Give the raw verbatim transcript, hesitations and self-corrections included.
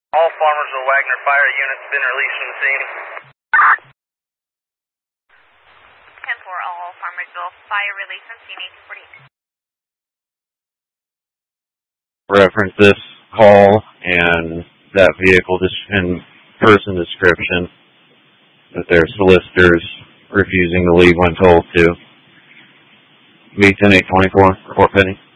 All Farmersville Wagner fire units been released from the scene. ten four, all Farmersville fire release from scene eighteen forty-eight. Reference this call and that vehicle and person description that their solicitors refusing to leave when told to. V ten eight twenty-four, report pending.